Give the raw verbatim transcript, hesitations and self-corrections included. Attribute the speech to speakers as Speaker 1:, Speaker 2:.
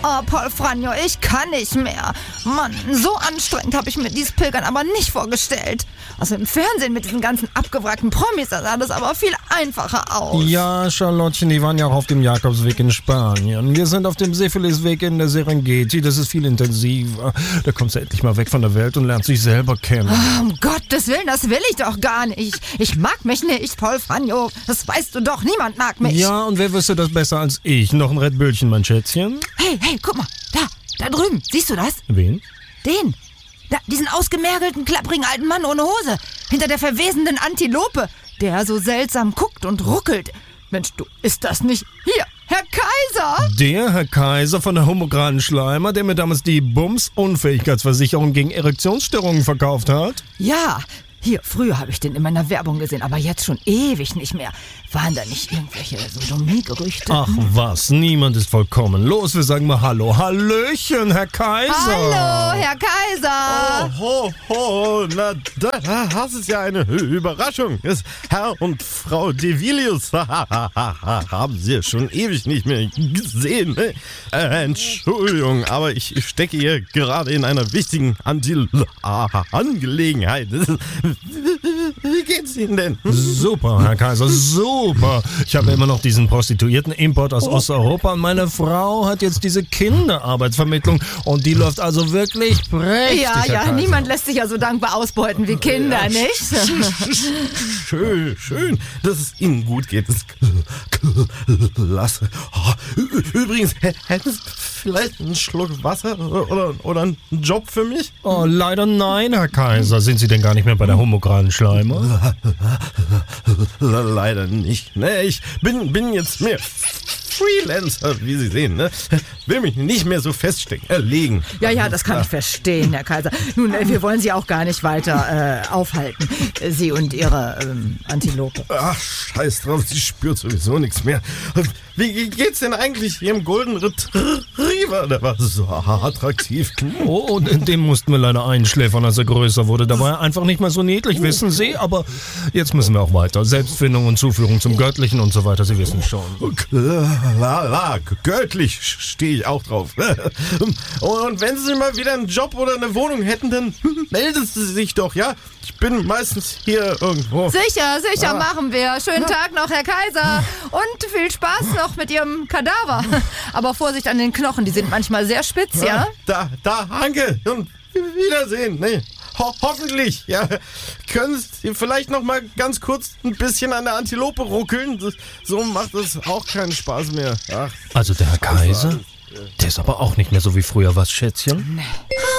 Speaker 1: Oh, Paul Franjo, ich kann nicht mehr. Mann, so anstrengend habe ich mir dieses Pilgern aber nicht vorgestellt. Also im Fernsehen mit diesen ganzen abgewrackten Promis, da sah das aber viel einfacher aus.
Speaker 2: Ja, Charlottchen, die waren ja auch auf dem Jakobsweg in Spanien. Wir sind auf dem Syphilisweg in der Serengeti. Das ist viel intensiver. Da kommst du endlich mal weg von der Welt und lernst dich selber kennen.
Speaker 1: Oh, um Gottes Willen, das will ich doch gar nicht. Ich mag mich nicht, Paul Franjo. Das weißt du doch, niemand mag mich.
Speaker 2: Ja, und wer wüsste das besser als ich? Noch ein Red Bullchen, mein Schätzchen?
Speaker 1: Hey, hey, guck mal, da, da drüben, siehst du das?
Speaker 2: Wen?
Speaker 1: Den, da, diesen ausgemergelten, klapprigen alten Mann ohne Hose, hinter der verwesenden Antilope, der so seltsam guckt und ruckelt. Mensch, du, ist das nicht hier, Herr Kaiser?
Speaker 2: Der Herr Kaiser von der Homograden Schleimer, der mir damals die Bums-Unfähigkeitsversicherung gegen Erektionsstörungen verkauft hat?
Speaker 1: Ja, hier, früher habe ich den in meiner Werbung gesehen, aber jetzt schon ewig nicht mehr. Waren da nicht irgendwelche Sodomie-Gerüchte?
Speaker 2: Ach was, niemand ist vollkommen. Los, wir sagen mal Hallo. Hallöchen, Herr Kaiser.
Speaker 1: Hallo, Herr Kaiser.
Speaker 3: Oh, ho, ho, na, da, das ist ja eine Überraschung. Das Herr und Frau Devilius haben Sie ja schon ewig nicht mehr gesehen. Ne? Äh, Entschuldigung, aber ich stecke hier gerade in einer wichtigen Antil- Angelegenheit. Wie geht's Ihnen denn?
Speaker 2: Super, Herr Kaiser, super. Ich habe immer noch diesen Prostituierten-Import aus Osteuropa und meine Frau hat jetzt diese Kinderarbeitsvermittlung und die läuft also wirklich prächtig,
Speaker 1: Ja,
Speaker 2: Herr
Speaker 1: ja,
Speaker 2: Kaiser.
Speaker 1: niemand lässt sich ja so dankbar ausbeuten wie Kinder, nicht?
Speaker 3: Schön, schön, dass es Ihnen gut geht. Das ist klasse. Übrigens, hätten Sie vielleicht einen Schluck Wasser oder, oder einen Job für mich?
Speaker 2: Oh, leider nein, Herr Kaiser. Sind Sie denn gar nicht mehr bei der Homograden Schleimer?
Speaker 3: Leider nicht. Ne, ich bin, bin jetzt mehr Freelancer, wie Sie sehen. Ne? Will mich nicht mehr so feststecken, äh, legen.
Speaker 1: Ja, ja, das kann ich verstehen, Herr Kaiser. Nun, äh, wir wollen Sie auch gar nicht weiter äh, aufhalten. Sie und Ihre ähm, Antilope.
Speaker 3: Ach, scheiß drauf, sie spürt sowieso nichts mehr. Wie geht's denn eigentlich Ihrem Golden Retriever? Der war so attraktiv.
Speaker 2: Oh, und den mussten wir leider einschläfern, als er größer wurde. Da war er einfach nicht mehr so niedlich, wissen Sie. Aber jetzt müssen wir auch weiter. Selbstfindung und Zuführung zum Göttlichen und so weiter, Sie wissen schon.
Speaker 3: La, la, göttlich stehe ich auch drauf. Und wenn Sie mal wieder einen Job oder eine Wohnung hätten, dann melden Sie sich doch, ja? Ich bin meistens hier irgendwo.
Speaker 1: Sicher, sicher
Speaker 3: Ah.
Speaker 1: machen wir. Schönen Tag noch, Herr Kaiser. Und viel Spaß noch mit Ihrem Kadaver. Aber Vorsicht an den Knochen, die sind manchmal sehr spitz, ja?
Speaker 3: Da, da, danke und Wiedersehen. Nee, ho- hoffentlich. Ja. Können Sie vielleicht noch mal ganz kurz ein bisschen an der Antilope ruckeln? Das, so macht es auch keinen Spaß mehr. Ach.
Speaker 2: Also der Herr Kaiser, der ist aber auch nicht mehr so wie früher, was, Schätzchen?
Speaker 1: Nee.